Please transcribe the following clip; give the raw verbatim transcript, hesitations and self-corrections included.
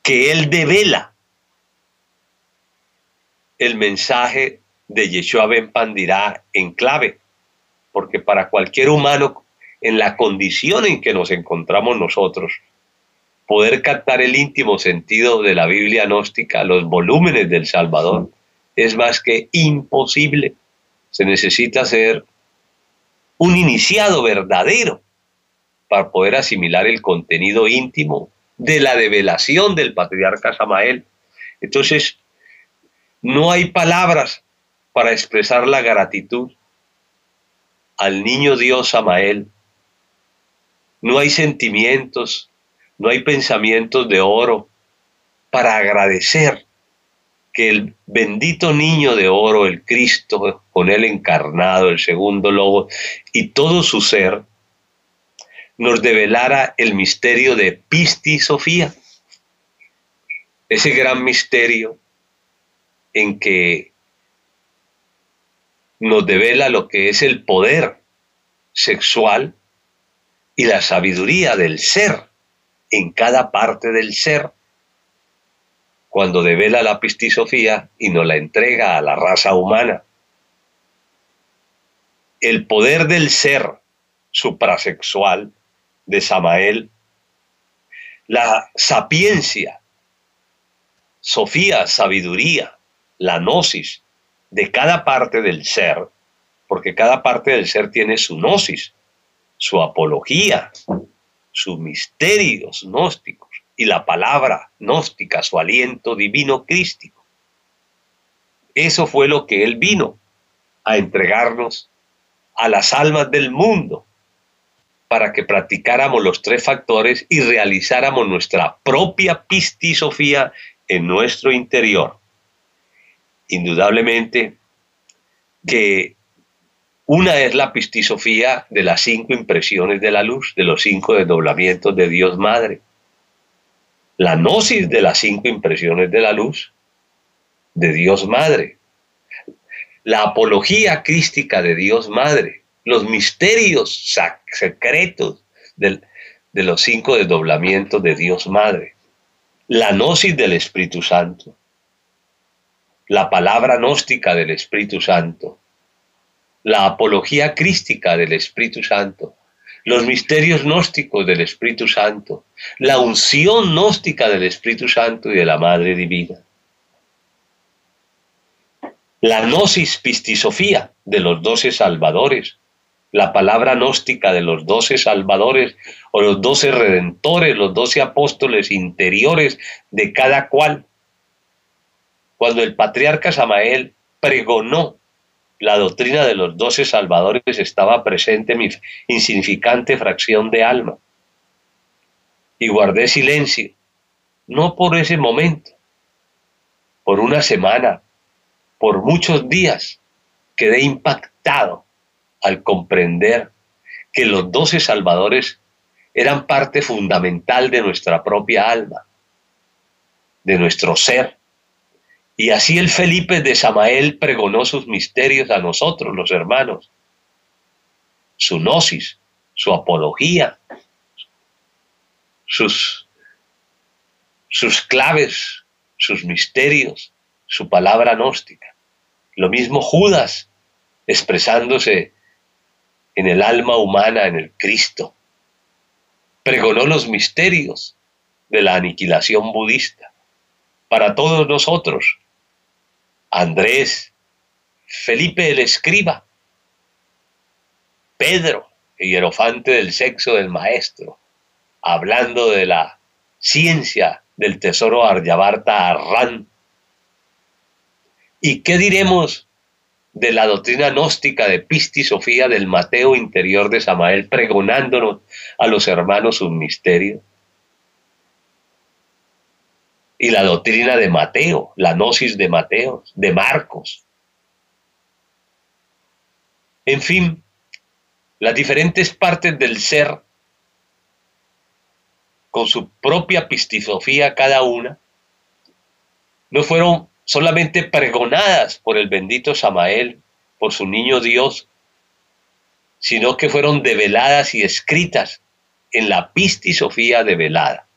que él devela el mensaje de Yeshua ben Pandirá en clave, porque para cualquier humano, en la condición en que nos encontramos nosotros, poder captar el íntimo sentido de la Biblia gnóstica, los volúmenes del Salvador, es más que imposible. Se necesita ser un iniciado verdadero para poder asimilar el contenido íntimo de la develación del patriarca Samael. Entonces, no hay palabras para expresar la gratitud al niño Dios Samael. No hay sentimientos, no hay pensamientos de oro para agradecer que el bendito niño de oro, el Cristo, con él encarnado, el segundo logo, y todo su ser, nos develara el misterio de Pistisofía, ese gran misterio en que nos devela lo que es el poder sexual y la sabiduría del ser en cada parte del ser, cuando devela la Pistisofía y nos la entrega a la raza humana. El poder del ser suprasexual de Samael, la sapiencia, Sofía, sabiduría, la gnosis de cada parte del ser, porque cada parte del ser tiene su gnosis, su apología, sus misterios gnósticos y la palabra gnóstica, su aliento divino crístico. Eso fue lo que él vino a entregarnos a las almas del mundo, para que practicáramos los tres factores y realizáramos nuestra propia Pistisofía en nuestro interior. Indudablemente que una es la Pistisofía de las cinco impresiones de la luz, de los cinco desdoblamientos de Dios Madre. La gnosis de las cinco impresiones de la luz de Dios Madre. La apología crística de Dios Madre. Los misterios secretos del, de los cinco desdoblamientos de Dios Madre. La gnosis del Espíritu Santo. La palabra gnóstica del Espíritu Santo. La apología crística del Espíritu Santo. Los misterios gnósticos del Espíritu Santo. La unción gnóstica del Espíritu Santo y de la Madre Divina. La gnosis Pistisofía de los doce salvadores. La palabra gnóstica de los doce salvadores o los doce redentores, los doce apóstoles interiores de cada cual. Cuando el patriarca Samael pregonó la doctrina de los doce salvadores, estaba presente mi insignificante fracción de alma. Y guardé silencio, no por ese momento, por una semana, por muchos días, quedé impactado al comprender que los doce salvadores eran parte fundamental de nuestra propia alma, de nuestro ser. Y así el Felipe de Samael pregonó sus misterios a nosotros, los hermanos, su gnosis, su apología, sus, sus claves, sus misterios, su palabra gnóstica. Lo mismo Judas, expresándose en el alma humana, en el Cristo, pregonó los misterios de la aniquilación budista para todos nosotros. Andrés, Felipe el escriba, Pedro, el hierofante del sexo del maestro, hablando de la ciencia del tesoro Aryavarta Arran. ¿Y qué diremos de la doctrina gnóstica de Pistisofía del Mateo interior de Samael, pregonándonos a los hermanos sus misterios? Y la doctrina de Mateo, la gnosis de Mateo, de Marcos. En fin, las diferentes partes del ser, con su propia Pistisofía cada una, no fueron solamente pregonadas por el bendito Samael, por su niño Dios, sino que fueron develadas y escritas en la Pistisofía develada.